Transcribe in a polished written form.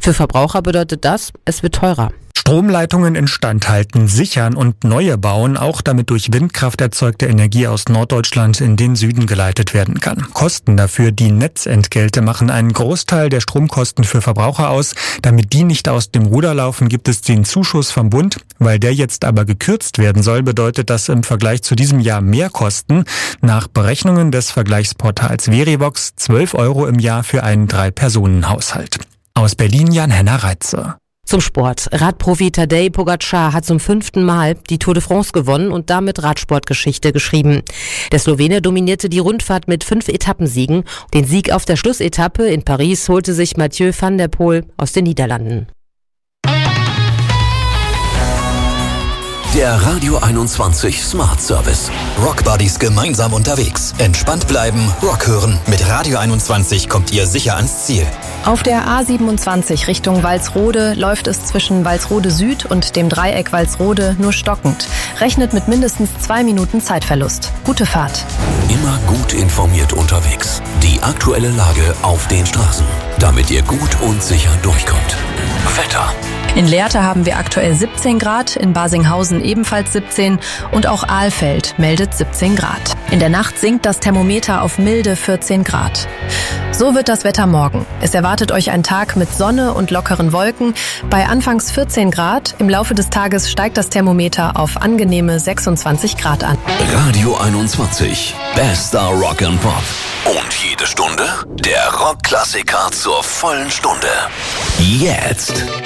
Für Verbraucher bedeutet das, es wird teurer. Stromleitungen instand halten, sichern und neue bauen, auch damit durch Windkraft erzeugte Energie aus Norddeutschland in den Süden geleitet werden kann. Kosten dafür, die Netzentgelte, machen einen Großteil der Stromkosten für Verbraucher aus. Damit die nicht aus dem Ruder laufen, gibt es den Zuschuss vom Bund. Weil der jetzt aber gekürzt werden soll, bedeutet das im Vergleich zu diesem Jahr mehr Kosten. Nach Berechnungen des Vergleichsportals Verivox 12 € im Jahr für einen 3-Personen-Haushalt. Aus Berlin Jan-Henner Reitze. Zum Sport. Radprofi Tadej Pogačar hat zum 5. Mal die Tour de France gewonnen und damit Radsportgeschichte geschrieben. Der Slowene dominierte die Rundfahrt mit 5 Etappensiegen. Den Sieg auf der Schlussetappe in Paris holte sich Mathieu van der Poel aus den Niederlanden. Der Radio 21 Smart Service. Rock Buddies gemeinsam unterwegs. Entspannt bleiben, Rock hören. Mit Radio 21 kommt ihr sicher ans Ziel. Auf der A27 Richtung Walsrode läuft es zwischen Walsrode Süd und dem Dreieck Walsrode nur stockend. Rechnet mit mindestens 2 Minuten Zeitverlust. Gute Fahrt. Immer gut informiert unterwegs. Die aktuelle Lage auf den Straßen, damit ihr gut und sicher durchkommt. Wetter. In Lehrte haben wir aktuell 17 Grad, in Basinghausen ebenfalls 17 und auch Alfeld meldet 17 Grad. In der Nacht sinkt das Thermometer auf milde 14 Grad. So wird das Wetter morgen. Es erwartet euch ein Tag mit Sonne und lockeren Wolken. Bei anfangs 14 Grad, im Laufe des Tages steigt das Thermometer auf angenehme 26 Grad an. Radio 21, bester Rock and Pop. Und jede Stunde der Rockklassiker zur vollen Stunde. Jetzt